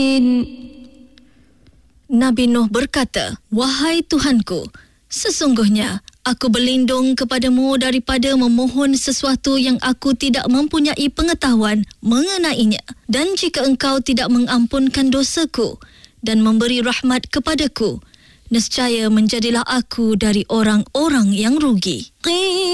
Nabi Nuh berkata, "Wahai Tuhanku, sesungguhnya aku berlindung kepadamu daripada memohon sesuatu yang aku tidak mempunyai pengetahuan mengenainya. Dan jika engkau tidak mengampunkan dosaku dan memberi rahmat kepadaku, nescaya menjadilah aku dari orang-orang yang rugi."